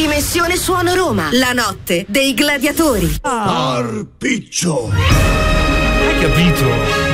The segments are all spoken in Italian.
Dimensione Suono Roma, la notte dei gladiatori. Arpiccio. Hai capito?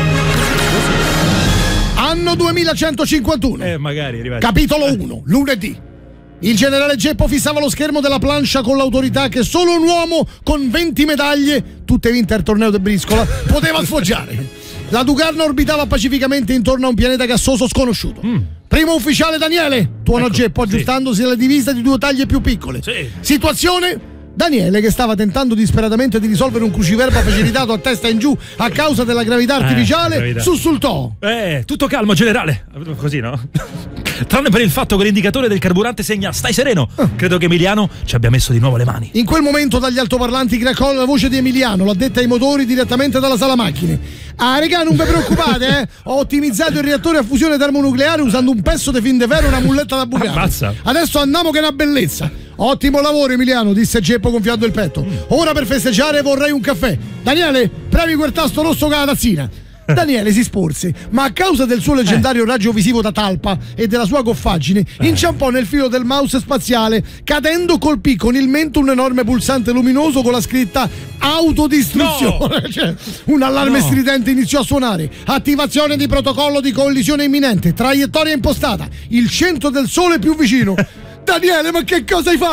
Anno 2151. Magari arriva. Capitolo 1, lunedì. Il generale Geppo fissava lo schermo della plancia con l'autorità che solo un uomo con 20 medaglie, tutte vinte al torneo di briscola, poteva sfoggiare. La Ducarno orbitava pacificamente intorno a un pianeta gassoso sconosciuto. Primo ufficiale Daniele, tuonò Geppo aggiustandosi alla divisa di 2 taglie più piccole. Sì. Situazione: Daniele, che stava tentando disperatamente di risolvere un cruciverba facilitato a testa in giù a causa della gravità artificiale, sussultò. Tutto calmo, generale. Così, no? Tranne per il fatto che l'indicatore del carburante segna stai sereno. Credo che Emiliano ci abbia messo di nuovo le mani. In quel momento dagli altoparlanti craccò la voce di Emiliano, l'addetta ai motori, direttamente dalla sala macchine. Ah, regà, non vi preoccupate, Ho ottimizzato il reattore a fusione termonucleare usando un pezzo di fin de vero e una mulletta da bucare. Ammazza. Adesso andiamo che è una bellezza. Ottimo lavoro, Emiliano, disse Geppo gonfiando il petto. Ora per festeggiare vorrei un caffè. Daniele, premi quel tasto rosso con la tazzina. Daniele si sporse, ma a causa del suo leggendario raggio visivo da talpa e della sua goffaggine, inciampò nel filo del mouse spaziale, cadendo colpì con il mento un enorme pulsante luminoso con la scritta autodistruzione. No. Cioè, un allarme stridente iniziò a suonare. Attivazione di protocollo di collisione imminente, traiettoria impostata, il centro del sole più vicino. Daniele, ma che cosa hai fatto?